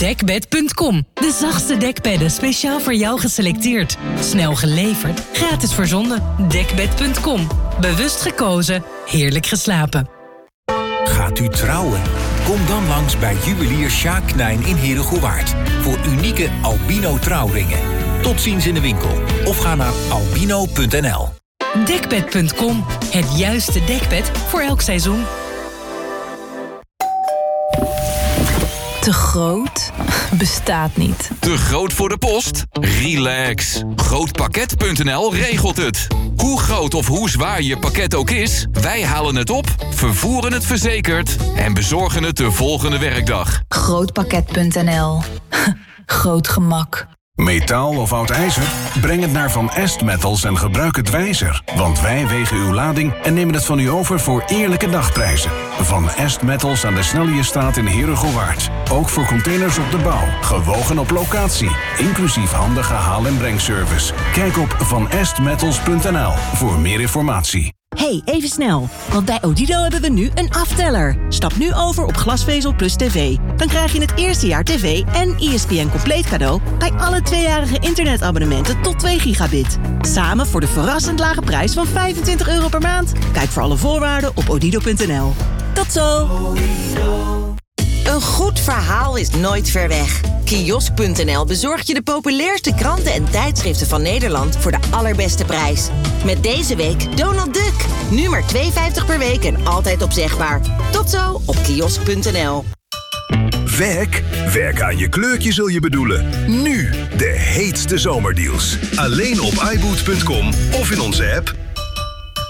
Dekbed.com. De zachtste dekbedden speciaal voor jou geselecteerd. Snel geleverd, gratis verzonden. Dekbed.com. Bewust gekozen, heerlijk geslapen. Gaat u trouwen? Kom dan langs bij juwelier Sjaak Knijn in Herengewaard voor unieke albino trouwringen. Tot ziens in de winkel of ga naar albino.nl. Dekbed.com. Het juiste dekbed voor elk seizoen. Te groot? Bestaat niet. Te groot voor de post? Relax. Grootpakket.nl regelt het. Hoe groot of hoe zwaar je pakket ook is, wij halen het op, vervoeren het verzekerd en bezorgen het de volgende werkdag. Grootpakket.nl. Groot gemak. Metaal of oud ijzer? Breng het naar Van Est Metals en gebruik het wijzer. Want wij wegen uw lading en nemen het van u over voor eerlijke dagprijzen. Van Est Metals aan de Sneljestraat in Herengewaard. Ook voor containers op de bouw. Gewogen op locatie. Inclusief handige haal- en brengservice. Kijk op vanestmetals.nl voor meer informatie. Hey, even snel. Want bij Odido hebben we nu een afteller. Stap nu over op glasvezel plus tv. Dan krijg je het eerste jaar tv en ESPN compleet cadeau bij alle 2-jarige internetabonnementen tot 2 gigabit. Samen voor de verrassend lage prijs van €25 per maand. Kijk voor alle voorwaarden op odido.nl. Tot zo! Een goed verhaal is nooit ver weg. Kiosk.nl bezorgt je de populairste kranten en tijdschriften van Nederland voor de allerbeste prijs. Met deze week Donald Duck. Nu maar €2,50 per week en altijd opzegbaar. Tot zo op kiosk.nl. Werk aan je kleurtje zul je bedoelen. Nu de heetste zomerdeals. Alleen op iBoot.com of in onze app.